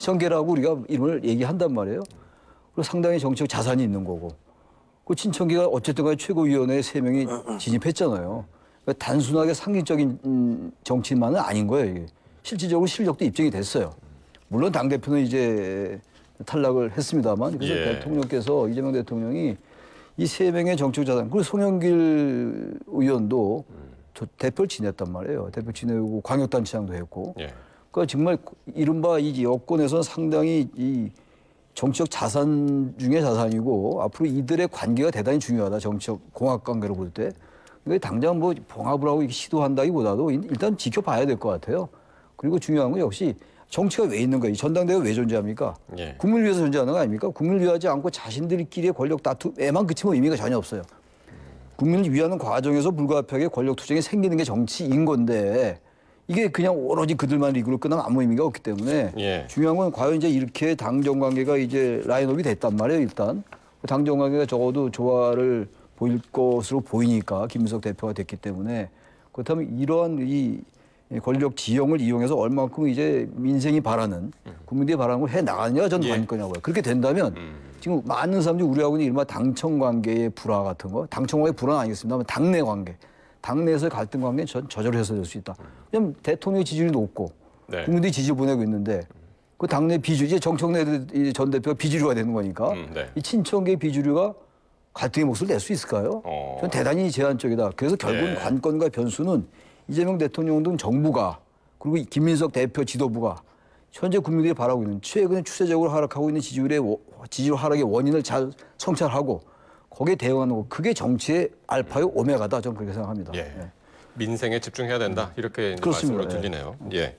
친청계라고 우리가 이름을 얘기한단 말이에요. 그리고 상당히 정치적 자산이 있는 거고. 그 친청계가 어쨌든 간에 최고위원회에 3명이 진입했잖아요. 그러니까 단순하게 상징적인 정치인만은 아닌 거예요, 이게. 실질적으로 실력도 입증이 됐어요. 물론 당대표는 이제 탈락을 했습니다만, 그래서 대통령께서, 이재명 대통령이 이 3명의 정치적 자산, 그리고 송영길 의원도 대표를 지냈단 말이에요. 대표 지내고 광역단체장도 했고. 그러니까 정말 이른바 이 여권에서는 상당히 이 정치적 자산 중에 자산이고 앞으로 이들의 관계가 대단히 중요하다. 정치적 공학 관계로 볼 때. 그러니까 당장 뭐 봉합을 하고 시도한다기보다도 일단 지켜봐야 될 것 같아요. 그리고 중요한 건 역시 정치가 왜 있는 거예요? 전당대회가 왜 존재합니까? 국민을 위해서 존재하는 거 아닙니까? 국민을 위하지 않고 자신들끼리의 권력 다툼에만 그치면 의미가 전혀 없어요. 국민을 위하는 과정에서 불가피하게 권력 투쟁이 생기는 게 정치인 건데 이게 그냥 오로지 그들만 리그로 끝나면 아무 의미가 없기 때문에 중요한 건 과연 이제 이렇게 당정 관계가 이제 라인업이 됐단 말이에요, 일단. 당정 관계가 적어도 조화를 보일 것으로 보이니까 김민석 대표가 됐기 때문에 그렇다면 이러한 이 권력 지형을 이용해서 얼마만큼 이제 민생이 바라는 국민들이 바라는 걸 해 나가느냐가 저는 관건이라고요. 그렇게 된다면 지금 많은 사람들이 우려하고 있는 이른바 당청 관계의 불화 같은 거, 당청 관계 불화는 아니겠습니다만 당내 관계, 당내에서의 갈등 관계는 저절로 해소될 수 있다. 왜냐하면 대통령의 지지율이 높고 국민들이 지지를 보내고 있는데 그 당내 비주류, 이제 정청래 전 대표가 비주류가 되는 거니까 이 친청계의 비주류가 갈등의 목소리를 낼 수 있을까요? 저는 대단히 제한적이다. 그래서 결국은 관건과 변수는 이재명 대통령 등 정부가 그리고 김민석 대표 지도부가 현재 국민들이 바라고 있는 최근에 추세적으로 하락하고 있는 지지율 하락의 원인을 잘 성찰하고 거기에 대응하는 거 그게 정치의 알파요 오메가다 저는 그렇게 생각합니다. 민생에 집중해야 된다 이렇게 말씀으로 들리네요.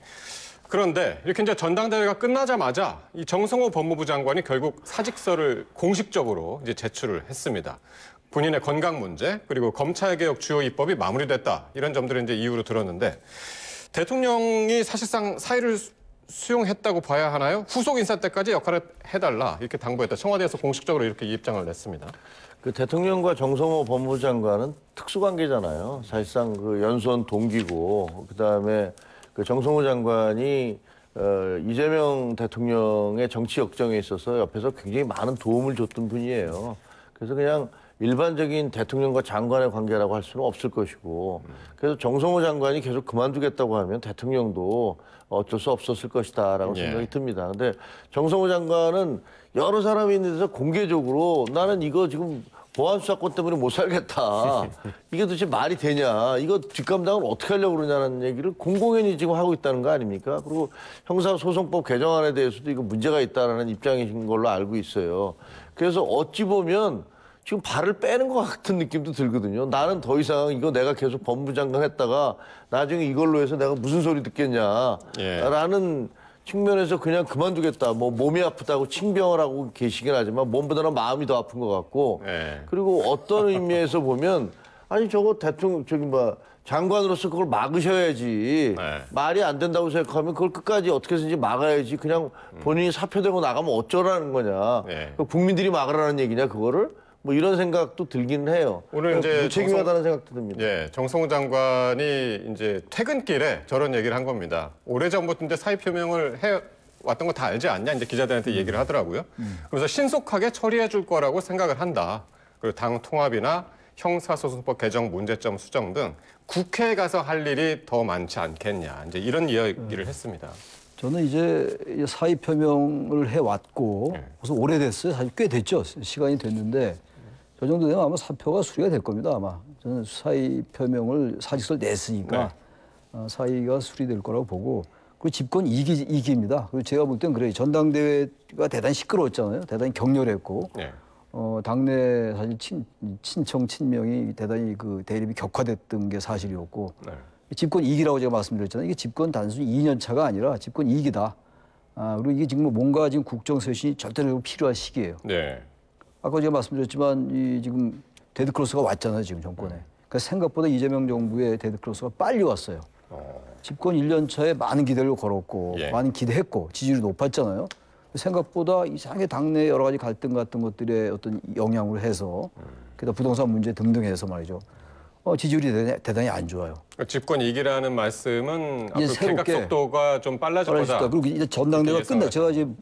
그런데 이렇게 이제 전당대회가 끝나자마자 이 정성호 법무부 장관이 결국 사직서를 공식적으로 이제 제출을 했습니다. 본인의 건강 문제 그리고 검찰개혁 주요 입법이 마무리됐다 이런 점들을 이제 이유로 들었는데 대통령이 사실상 사의를 수용했다고 봐야 하나요? 후속 인사 때까지 역할을 해달라 이렇게 당부했다. 청와대에서 공식적으로 이렇게 입장을 냈습니다. 그 대통령과 정성호 법무부 장관은 특수관계잖아요. 사실상 그 연수원 동기고 그다음에 그 정성호 장관이 이재명 대통령의 정치 역정에 있어서 옆에서 굉장히 많은 도움을 줬던 분이에요. 그래서 그냥 일반적인 대통령과 장관의 관계라고 할 수는 없을 것이고 그래서 정성호 장관이 계속 그만두겠다고 하면 대통령도 어쩔 수 없었을 것이다라고 생각이 듭니다. 근데 정성호 장관은 여러 사람이 있는 데서 공개적으로 나는 이거 지금 보안수사권 때문에 못 살겠다. 이게 도대체 말이 되냐. 이거 뒷감당을 어떻게 하려고 그러냐는 얘기를 공공연히 지금 하고 있다는 거 아닙니까? 그리고 형사소송법 개정안에 대해서도 이거 문제가 있다는 입장이신 걸로 알고 있어요. 그래서 어찌 보면 지금 발을 빼는 것 같은 느낌도 들거든요. 나는 더 이상 이거 내가 계속 법무부 장관 했다가 나중에 이걸로 해서 내가 무슨 소리 듣겠냐. 라는 측면에서 그냥 그만두겠다. 뭐 몸이 아프다고 칭병을 하고 계시긴 하지만 몸보다는 마음이 더 아픈 것 같고. 그리고 어떤 의미에서 보면 아니 저거 대통령 저기 뭐 장관으로서 그걸 막으셔야지. 말이 안 된다고 생각하면 그걸 끝까지 어떻게 해서든지 막아야지. 그냥 본인이 사표되고 나가면 어쩌라는 거냐. 국민들이 막으라는 얘기냐 그거를. 뭐 이런 생각도 들기는 해요. 오늘 이제 무책임하다는 생각도 듭니다. 정성호 장관이 이제 퇴근길에 저런 얘기를 한 겁니다. 오래전부터 이제 사의 표명을 해 왔던 거 다 알지 않냐 이제 기자들한테 얘기를 하더라고요. 그래서 신속하게 처리해 줄 거라고 생각을 한다. 그리고 당 통합이나 형사소송법 개정 문제점 수정 등 국회에 가서 할 일이 더 많지 않겠냐 이제 이런 이야기를 했습니다. 저는 이제 사의 표명을 해왔고 그래서 오래됐어요. 사실 꽤 됐죠. 시간이 됐는데 저 정도 되면 아마 사표가 수리가 될 겁니다. 아마 저는 사의 표명을 사직서를 냈으니까 사의가 수리될 거라고 보고 그리고 집권 2기입니다. 그리고 제가 볼 땐 그래요. 전당대회가 대단히 시끄러웠잖아요. 대단히 격렬했고 당내 사실 친청 친명이 대단히 그 대립이 격화됐던 게 사실이었고 집권 2기라고 제가 말씀드렸잖아요. 이게 집권 단순히 2년 차가 아니라 집권 2기다. 그리고 이게 지금 뭔가 지금 국정쇄신이 절대적으로 필요한 시기예요. 아까 제가 말씀드렸지만 이 지금 데드크로스가 왔잖아요. 지금 정권에. 그래서 생각보다 이재명 정부의 데드크로스가 빨리 왔어요. 집권 1년 차에 많은 기대를 걸었고 많은 기대했고 지지율이 높았잖아요. 생각보다 이상하게 당내 여러 가지 갈등 같은 것들의 어떤 영향으로 해서 게다가 부동산 문제 등등 해서 말이죠. 지지율이 대단히 안 좋아요. 집권 이기라는 말씀은 이제 앞으로 개각 새롭게 속도가 좀 빨라질 빨라질 거다. 거다. 그리고 이제 전당대회가 예상을 끝나. 제가 이제